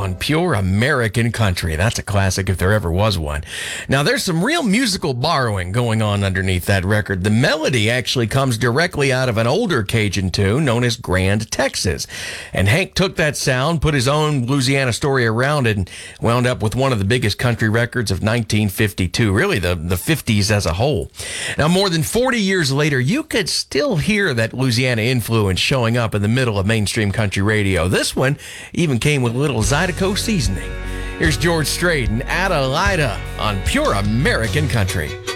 on Pure American Country. That's a classic if there ever was one. Now, there's some real musical borrowing going on underneath that record. The melody actually comes directly out of an older Cajun tune known as Grand Texas. And Hank took that sound, put his own Louisiana story around it, and wound up with one of the biggest country records of 1952, really the 50s as a whole. Now, more than 40 years later, you could still hear that Louisiana influence showing up in the middle of mainstream country radio. This one even came with a little Zydeco seasoning. Here's George Strait and Adelaida on Pure American Country.